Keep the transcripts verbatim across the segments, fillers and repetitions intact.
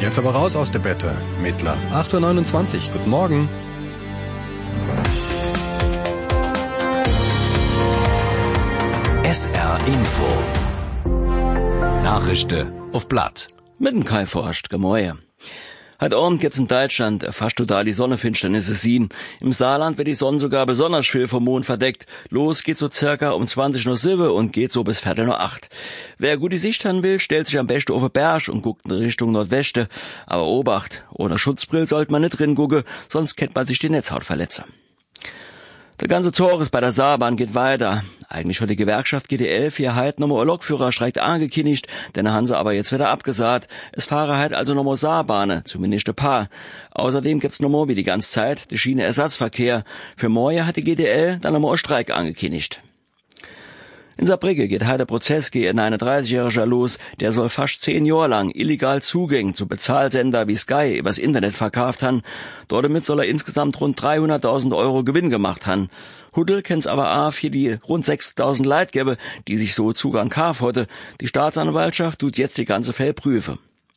Jetzt aber raus aus der Bette. Mittler, acht Uhr neunundzwanzig. Guten Morgen. S R Info. Nachrichten auf Blatt. Mit dem Kai Forst, gemäuer. Heute Abend geht's in Deutschland fast total die Sonnenfinsternisse sehen. Im Saarland wird die Sonne sogar besonders viel vom Mond verdeckt. Los geht's so circa um zwanzig Uhr sieben und geht so bis Viertel nach acht. Wer gut die Sicht haben will, stellt sich am besten auf den Berg und guckt in Richtung Nordwesten. Aber Obacht, ohne Schutzbrill sollte man nicht drin gucken, sonst kennt man sich die Netzhaut verletzen. Der ganze Zores bei der Saarbahn geht weiter. Eigentlich hat die Gewerkschaft G D L für heute nochmal einen Lokführerstreik angekündigt, den haben sie aber jetzt wieder abgesagt. Es fahren halt also nochmal Saarbahnen, zumindest ein paar. Außerdem gibt's nochmal wie die ganze Zeit den Schienenersatzverkehr. Für morgen hat die G D L dann nochmal einen Streik angekündigt. In Saarbrücken geht heute der Prozess gegen einen dreißigjähriger los, der soll fast zehn Jahre lang illegal Zugänge zu Bezahlsender wie Sky übers Internet verkauft haben. Damit soll er insgesamt rund dreihunderttausend Euro Gewinn gemacht haben. Huddel kennt's aber auch für die rund sechstausend Leute gäbe, die sich so Zugang kaufen heute. Die Staatsanwaltschaft tut jetzt die ganze Fälle prüfen.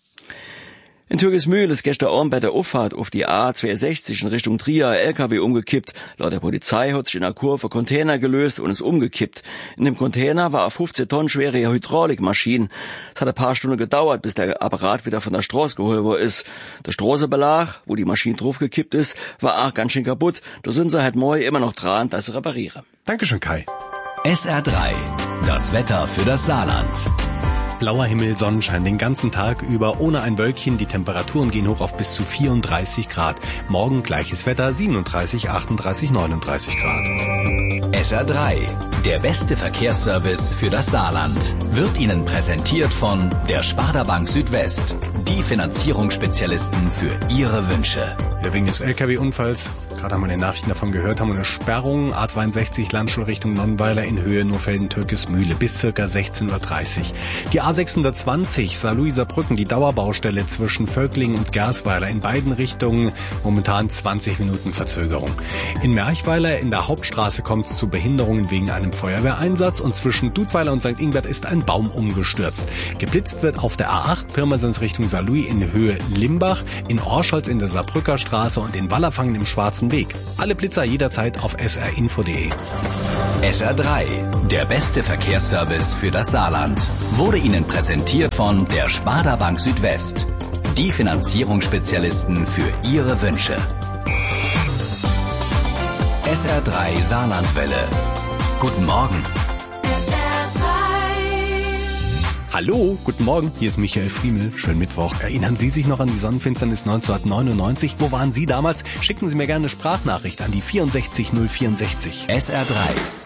In Türkismühl ist gestern Abend bei der Auffahrt auf die A zweiundsechzig in Richtung Trier L K W umgekippt. Laut der Polizei hat sich in der Kurve Container gelöst und ist umgekippt. In dem Container war eine fünfzehn Tonnen schwere Hydraulikmaschine. Es hat ein paar Stunden gedauert, bis der Apparat wieder von der Straße geholt worden ist. Der Straßenbelag, wo die Maschine draufgekippt ist, war auch ganz schön kaputt. Da sind sie halt morgen immer noch dran, das zu reparieren. Dankeschön, Kai. S R drei. Das Wetter für das Saarland. Blauer Himmel, Sonnenschein den ganzen Tag über, ohne ein Wölkchen. Die Temperaturen gehen hoch auf bis zu vierunddreißig Grad. Morgen gleiches Wetter, siebenunddreißig, achtunddreißig, neununddreißig Grad. S R drei, der beste Verkehrsservice für das Saarland, wird Ihnen präsentiert von der Sparda Bank Südwest. Die Finanzierungsspezialisten für Ihre Wünsche. Ja, wegen des L K W-Unfalls, gerade haben wir in den Nachrichten davon gehört, haben wir eine Sperrung. A zweiundsechzig Landstuhl Richtung Nonnweiler in Höhe Nurfelden-Türkismühle bis circa sechzehn Uhr dreißig. Die A sechshundertzwanzig Saarlouiser-Brücken, die Dauerbaustelle zwischen Völklingen und Gersweiler in beiden Richtungen, momentan zwanzig Minuten Verzögerung. In Merchweiler in der Hauptstraße kommt es zu Behinderungen wegen einem Feuerwehreinsatz und zwischen Dudweiler und Sankt Ingbert ist ein Baum umgestürzt. Geblitzt wird auf der A acht Pirmasens Richtung Saarlouis in Höhe Limbach, in Orscholz in der Saarbrücker Straße und in Wallerfangen im Schwarzen Weg. Alle Blitzer jederzeit auf s r info punkt d e. S R drei, der beste Verkehrsservice für das Saarland, wurde Ihnen präsentiert von der Sparda Bank Südwest. Die Finanzierungsspezialisten für Ihre Wünsche. S R drei Saarlandwelle. Guten Morgen. Hallo, guten Morgen, hier ist Michael Friemel. Schönen Mittwoch. Erinnern Sie sich noch an die Sonnenfinsternis neunzehnhundertneunundneunzig? Wo waren Sie damals? Schicken Sie mir gerne eine Sprachnachricht an die vierundsechzig null vierundsechzig. S R drei.